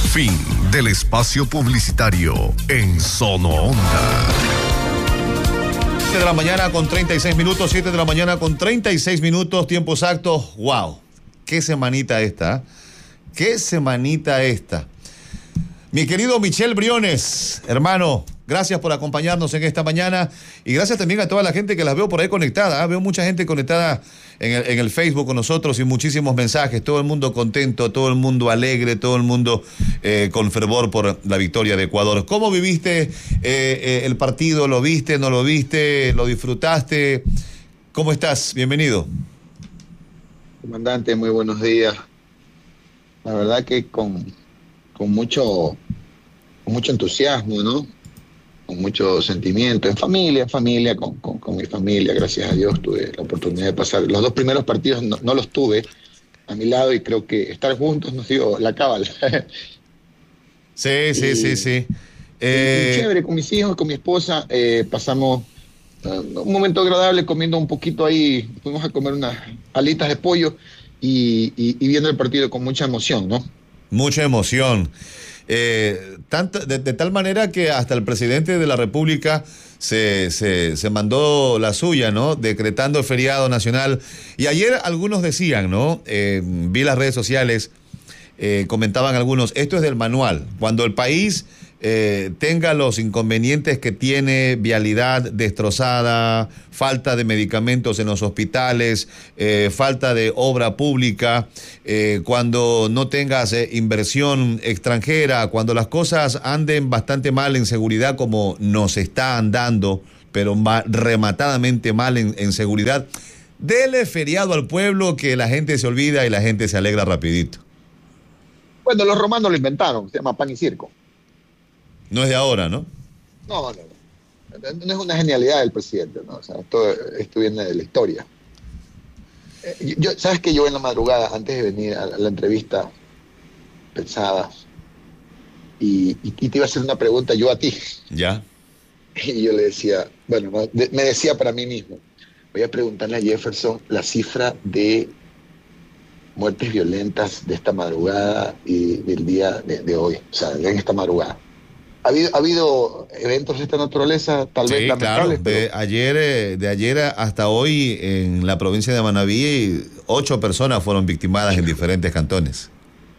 Fin del espacio publicitario en Sonoonda. 7 de la mañana con 36 minutos, 7 de la mañana con 36 minutos, tiempo exacto. ¡Wow! ¡Qué semanita esta! ¡Qué semanita esta! Mi querido Michel Briones, hermano, gracias por acompañarnos en esta mañana y gracias también a toda la gente que las veo por ahí conectada. Veo mucha gente conectada en el Facebook con nosotros y muchísimos mensajes. Todo el mundo contento, todo el mundo alegre, todo el mundo con fervor por la victoria de Ecuador. ¿Cómo viviste el partido? ¿Lo viste? ¿No lo viste? ¿Lo disfrutaste? ¿Cómo estás? Bienvenido. Comandante, muy buenos días. La verdad que con mucho entusiasmo, ¿no? Con mucho sentimiento, en familia, con mi familia, gracias a Dios tuve la oportunidad de pasar. Los dos primeros partidos no los tuve a mi lado y creo que estar juntos nos dio la cábala. Sí. Y chévere, con mis hijos, con mi esposa, pasamos un momento agradable comiendo un poquito ahí, fuimos a comer unas alitas de pollo y viendo el partido con mucha emoción, ¿no? Mucha emoción. De tal manera que hasta el presidente de la República se mandó la suya, ¿no? Decretando el feriado nacional. Y ayer algunos decían, ¿no? Vi las redes sociales, comentaban algunos, esto es del manual. Cuando el país tenga los inconvenientes que tiene, vialidad destrozada, falta de medicamentos en los hospitales, falta de obra pública, cuando no tengas inversión extranjera, cuando las cosas anden bastante mal en seguridad como nos está andando, pero rematadamente mal en seguridad, dele feriado al pueblo que la gente se olvida y la gente se alegra rapidito. Bueno, los romanos lo inventaron, se llama pan y circo. No es de ahora, ¿no? No es una genialidad del presidente, ¿no? O sea, esto viene de la historia. ¿Sabes que yo en la madrugada, antes de venir a la entrevista, pensaba y te iba a hacer una pregunta yo a ti? Ya. Y yo le decía, bueno, me decía para mí mismo, voy a preguntarle a Jefferson la cifra de muertes violentas de esta madrugada y del día de hoy, o sea, en esta madrugada. ¿Ha habido eventos de esta naturaleza, tal vez lamentables? Claro. De ayer hasta hoy en la provincia de Manabí, 8 personas fueron victimadas en diferentes cantones.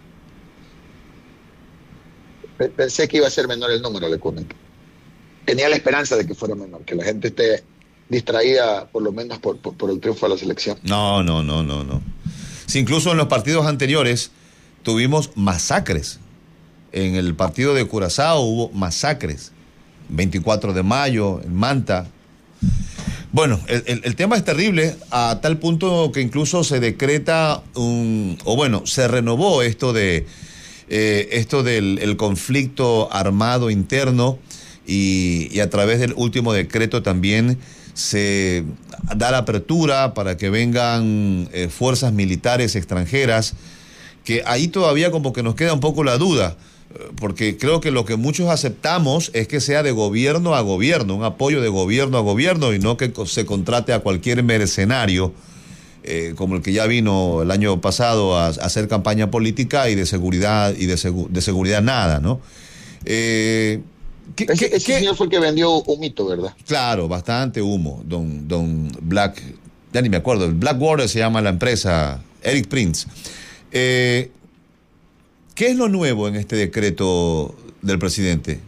Pensé que iba a ser menor el número, le comento. Tenía la esperanza de que fuera menor, que la gente esté distraída por lo menos por el triunfo de la selección. No. Si incluso en los partidos anteriores tuvimos masacres. En el partido de Curazao hubo masacres. 24 de mayo, en Manta. Bueno, el tema es terrible a tal punto que incluso se decreta se renovó esto del conflicto armado interno y a través del último decreto también se da la apertura para que vengan fuerzas militares extranjeras, que ahí todavía como que nos queda un poco la duda. Porque creo que lo que muchos aceptamos es que sea de gobierno a gobierno, un apoyo de gobierno a gobierno y no que se contrate a cualquier mercenario como el que ya vino el año pasado a hacer campaña política y de seguridad de seguridad nada, ¿no? Ese señor fue el que vendió humito, ¿verdad? Claro, bastante humo, don Black, ya ni me acuerdo, el Blackwater se llama la empresa, Eric Prince. ¿Qué es lo nuevo en este decreto del presidente?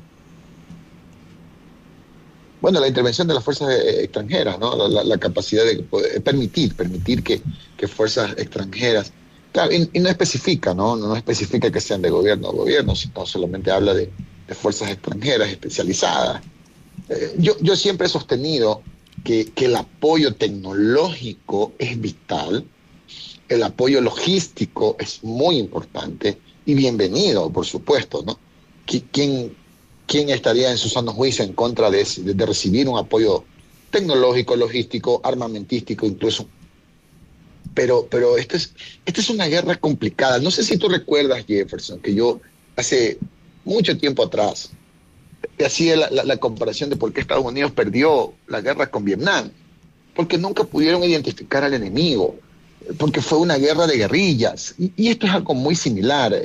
Bueno, la intervención de las fuerzas extranjeras, ¿no? La capacidad de poder permitir que fuerzas extranjeras, claro, y no especifica, ¿no? No especifica que sean de gobierno a gobierno, sino solamente habla de fuerzas extranjeras especializadas. Yo siempre he sostenido que el apoyo tecnológico es vital, el apoyo logístico es muy importante y bienvenido, por supuesto, ¿no? ¿Quién estaría en su sano juicio en contra de recibir un apoyo tecnológico, logístico, armamentístico incluso? Pero esta es una guerra complicada. No sé si tú recuerdas, Jefferson, que yo hace mucho tiempo atrás te hacía la comparación de por qué Estados Unidos perdió la guerra con Vietnam. Porque nunca pudieron identificar al enemigo, porque fue una guerra de guerrillas. Y esto es algo muy similar.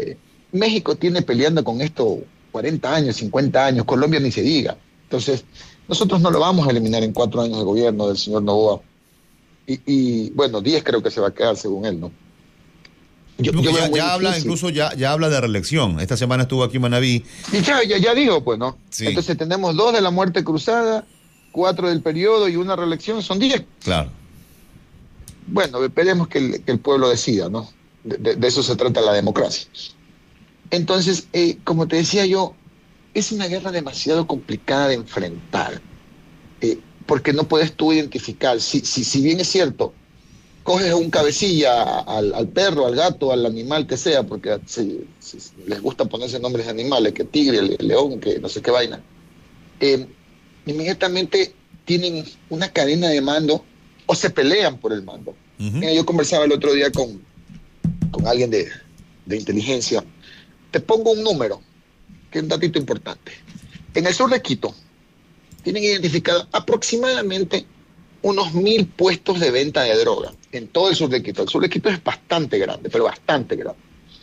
México tiene peleando con esto 40 años, 50 años, Colombia ni se diga. Entonces, nosotros no lo vamos a eliminar en 4 años de gobierno del señor Noboa. Y bueno, 10 creo que se va a quedar según él, ¿no? Ya habla de reelección. Esta semana estuvo aquí en Manaví. Y ya digo, pues, ¿no? Sí. Entonces tenemos 2 de la muerte cruzada, 4 del periodo y una reelección, son 10. Claro. Bueno, esperemos que el pueblo decida, ¿no? De eso se trata la democracia. Entonces, como te decía yo, es una guerra demasiado complicada de enfrentar, porque no puedes tú identificar, si bien es cierto, coges un cabecilla al perro, al gato, al animal que sea, porque les gusta ponerse nombres de animales, que tigre, el león, que no sé qué vaina, inmediatamente tienen una cadena de mando o se pelean por el mando. Uh-huh. Mira, yo conversaba el otro día con alguien de inteligencia. Te pongo un número, que es un datito importante. En el sur de Quito tienen identificado aproximadamente unos 1,000 puestos de venta de droga en todo el sur de Quito. El sur de Quito es bastante grande, pero bastante grande.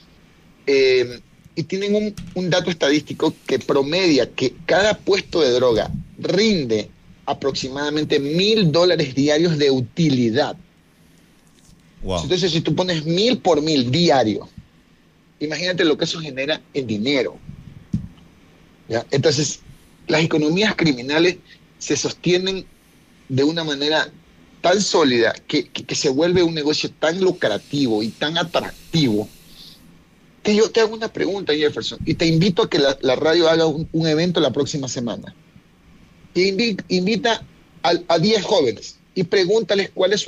Y tienen un dato estadístico que promedia que cada puesto de droga rinde aproximadamente $1,000 diarios de utilidad. Wow. Entonces, si tú pones 1,000 por 1,000 diario, imagínate lo que eso genera en dinero. ¿Ya? Entonces, las economías criminales se sostienen de una manera tan sólida que se vuelve un negocio tan lucrativo y tan atractivo que yo te hago una pregunta, Jefferson, y te invito a que la radio haga un evento la próxima semana. Invita a 10 jóvenes y pregúntales cuál es su